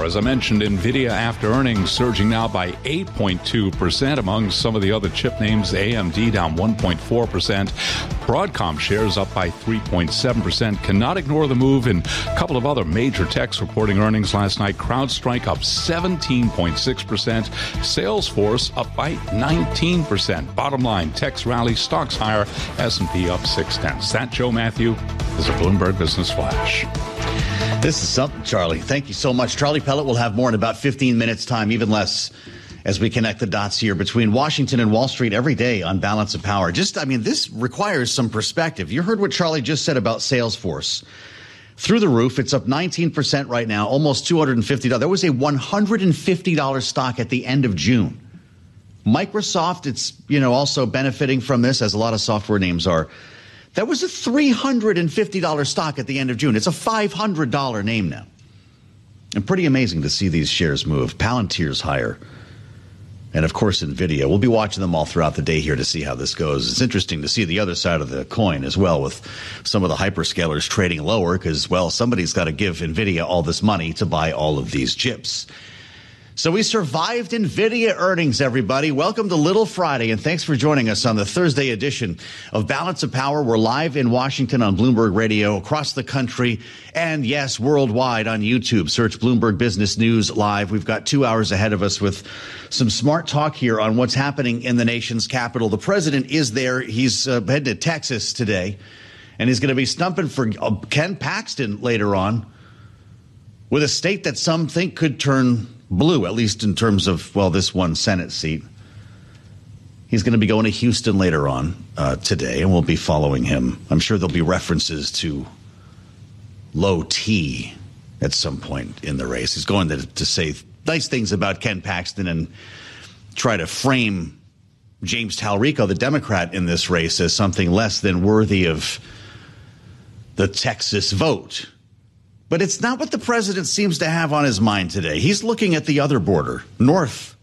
As I mentioned, NVIDIA after earnings surging now by 8.2%. Among some of the other chip names, AMD down 1.4%. Broadcom shares up by 3.7%. Cannot ignore the move in a couple of other major techs reporting earnings last night. CrowdStrike up 17.6%. Salesforce up by 19%. Bottom line, techs rally, stocks higher, S&P up 0.6. That, Joe Matthew, is a Bloomberg Business Flash. This is something, Charlie. Thank you so much. Charlie Pellet will have more in about 15 minutes' time, even less, as we connect the dots here between Washington and Wall Street every day on Balance of Power. This requires some perspective. You heard what Charlie just said about Salesforce. Through the roof, it's up 19% right now, almost $250. There was a $150 stock at the end of June. Microsoft, it's also benefiting from this, as a lot of software names are. That was a $350 stock at the end of June. It's a $500 name now. And pretty amazing to see these shares move. Palantir's higher. And, of course, NVIDIA. We'll be watching them all throughout the day here to see how this goes. It's interesting to see the other side of the coin as well, with some of the hyperscalers trading lower because, well, somebody's got to give NVIDIA all this money to buy all of these chips. So we survived NVIDIA earnings, everybody. Welcome to Little Friday, and thanks for joining us on the Thursday edition of Balance of Power. We're live in Washington on Bloomberg Radio, across the country, and yes, worldwide on YouTube. Search Bloomberg Business News Live. We've got 2 hours ahead of us with some smart talk here on what's happening in the nation's capital. The president is there. He's headed to Texas today, and he's going to be stumping for Ken Paxton later on, with a state that some think could turn blue, at least in terms of, well, this one Senate seat. He's going to be going to Houston later on today, and we'll be following him. I'm sure there'll be references to low T at some point in the race. He's going to say nice things about Ken Paxton and try to frame James Talrico, the Democrat in this race, as something less than worthy of the Texas vote. But it's not what the president seems to have on his mind today. He's looking at the other border, north